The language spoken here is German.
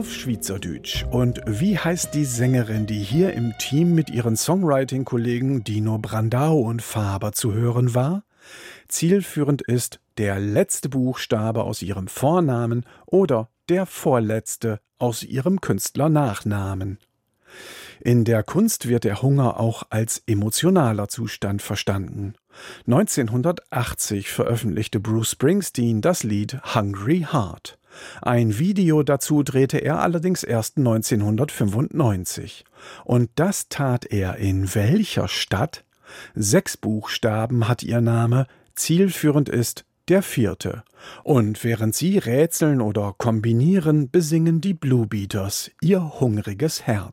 auf Schwyzerdütsch. Und wie heißt die Sängerin, die hier im Team mit ihren Songwriting-Kollegen Dino Brandau und Faber zu hören war? Zielführend ist der letzte Buchstabe aus ihrem Vornamen oder der vorletzte aus ihrem Künstlernachnamen. In der Kunst wird der Hunger auch als emotionaler Zustand verstanden. 1980 veröffentlichte Bruce Springsteen das Lied Hungry Heart. Ein Video dazu drehte er allerdings erst 1995. Und das tat er in welcher Stadt? 6 Buchstaben hat ihr Name, zielführend ist der 4. Und während sie rätseln oder kombinieren, besingen die Blue Beaters ihr hungriges Herz.